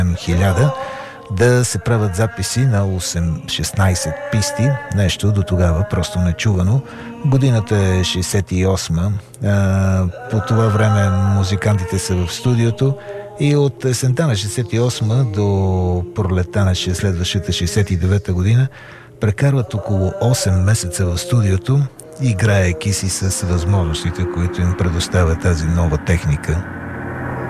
1000 да се правят записи на 8-16 писти, нещо до тогава просто нечувано. Годината е 68. По това време музикантите са в студиото и от есента на 68 до пролета на следващата 69 година прекарват около 8 месеца в студиото, играейки си с възможностите, които им предоставя тази нова техника.